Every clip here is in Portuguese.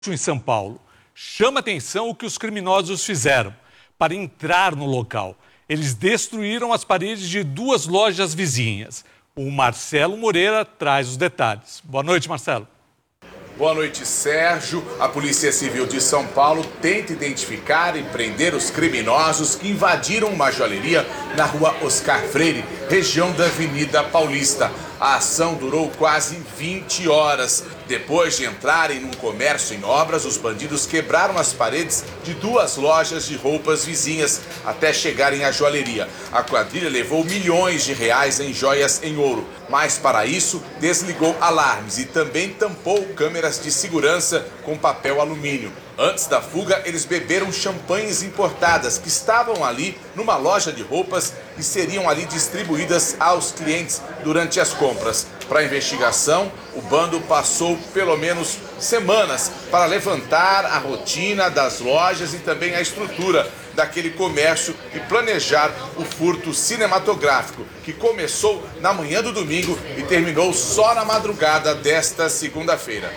em São Paulo. Chama atenção o que os criminosos fizeram. Para entrar no local, eles destruíram as paredes de duas lojas vizinhas. O Marcelo Moreira traz os detalhes. Boa noite, Marcelo. Boa noite, Sérgio. A Polícia Civil de São Paulo tenta identificar e prender os criminosos que invadiram uma joalheria na rua Oscar Freire, região da Avenida Paulista. A ação durou quase 20 horas. Depois de entrarem num comércio em obras, os bandidos quebraram as paredes de duas lojas de roupas vizinhas até chegarem à joalheria. A quadrilha levou milhões de reais em joias em ouro, mas para isso desligou alarmes e também tampou câmeras de segurança com papel alumínio. Antes da fuga, eles beberam champanhes importadas que estavam ali numa loja de roupas e seriam ali distribuídas aos clientes durante as compras. Para a investigação, o bando passou pelo menos semanas para levantar a rotina das lojas e também a estrutura daquele comércio e planejar o furto cinematográfico, que começou na manhã do domingo e terminou só na madrugada desta segunda-feira.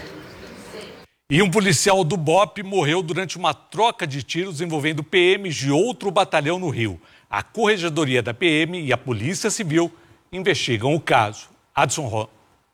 E um policial do BOPE morreu durante uma troca de tiros envolvendo PMs de outro batalhão no Rio. A Corregedoria da PM e a Polícia Civil investigam o caso. Adson Ramos.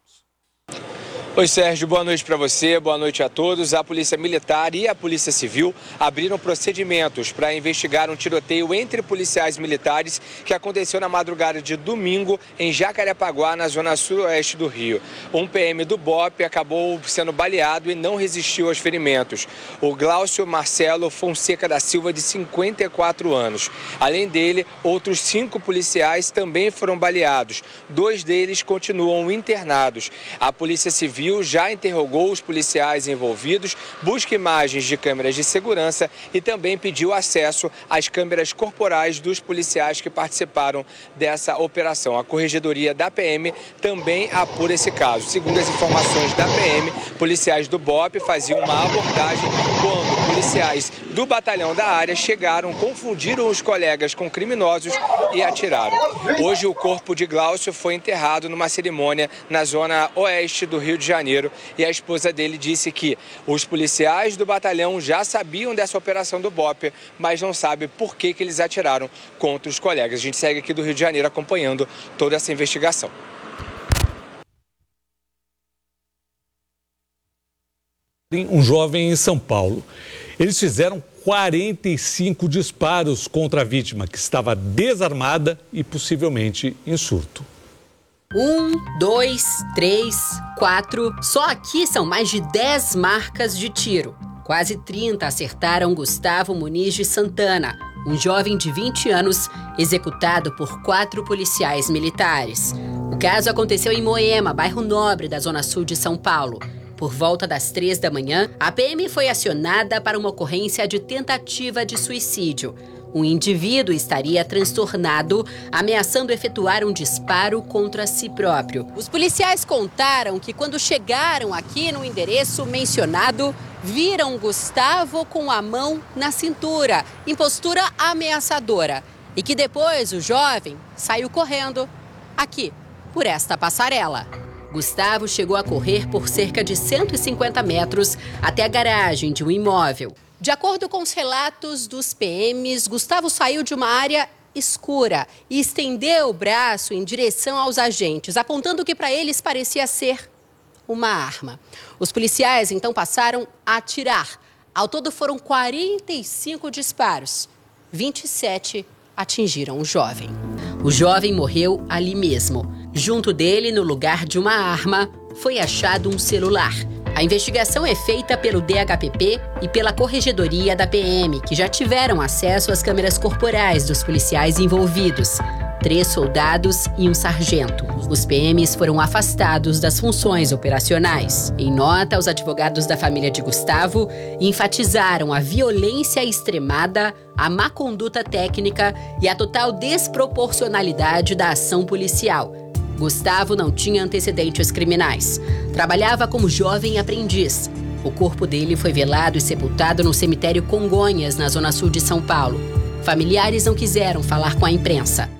Oi, Sérgio, boa noite para você, boa noite a todos. A Polícia Militar e a Polícia Civil abriram procedimentos para investigar um tiroteio entre policiais militares que aconteceu na madrugada de domingo em Jacarepaguá, na zona sudoeste do Rio. Um PM do BOPE acabou sendo baleado e não resistiu aos ferimentos. O Glaucio Marcelo Fonseca da Silva, de 54 anos. Além dele, outros 5 policiais também foram baleados. 2 deles continuam internados. A Polícia Civil já interrogou os policiais envolvidos, busca imagens de câmeras de segurança e também pediu acesso às câmeras corporais dos policiais que participaram dessa operação. A Corregedoria da PM também apura esse caso. Segundo as informações da PM, policiais do BOPE faziam uma abordagem quando policiais do batalhão da área chegaram, confundiram os colegas com criminosos e atiraram. Hoje o corpo de Glaucio foi enterrado numa cerimônia na zona oeste do Rio de Janeiro e a esposa dele disse que os policiais do batalhão já sabiam dessa operação do BOPE, mas não sabe por que eles atiraram contra os colegas. A gente segue aqui do Rio de Janeiro acompanhando toda essa investigação. Um jovem em São Paulo. Eles fizeram 45 disparos contra a vítima, que estava desarmada e possivelmente em surto. 1, 2, 3, 4. Só aqui são mais de 10 marcas de tiro. Quase 30 acertaram Gustavo Muniz de Santana, um jovem de 20 anos executado por 4 policiais militares. O caso aconteceu em Moema, bairro Nobre da Zona Sul de São Paulo. Por volta das 3 da manhã, a PM foi acionada para uma ocorrência de tentativa de suicídio. Um indivíduo estaria transtornado, ameaçando efetuar um disparo contra si próprio. Os policiais contaram que quando chegaram aqui no endereço mencionado, viram Gustavo com a mão na cintura, em postura ameaçadora. E que depois o jovem saiu correndo aqui, por esta passarela. Gustavo chegou a correr por cerca de 150 metros até a garagem de um imóvel. De acordo com os relatos dos PMs, Gustavo saiu de uma área escura e estendeu o braço em direção aos agentes, apontando que para eles parecia ser uma arma. Os policiais então passaram a atirar. Ao todo foram 45 disparos. 27 atingiram o jovem. O jovem morreu ali mesmo. Junto dele, no lugar de uma arma, foi achado um celular. A investigação é feita pelo DHPP e pela Corregedoria da PM, que já tiveram acesso às câmeras corporais dos policiais envolvidos. 3 soldados e um sargento. Os PMs foram afastados das funções operacionais. Em nota, os advogados da família de Gustavo enfatizaram a violência extremada, a má conduta técnica e a total desproporcionalidade da ação policial. Gustavo não tinha antecedentes criminais. Trabalhava como jovem aprendiz. O corpo dele foi velado e sepultado no cemitério Congonhas, na Zona Sul de São Paulo. Familiares não quiseram falar com a imprensa.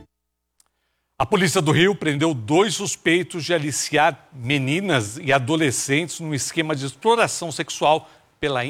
A polícia do Rio prendeu 2 suspeitos de aliciar meninas e adolescentes num esquema de exploração sexual pela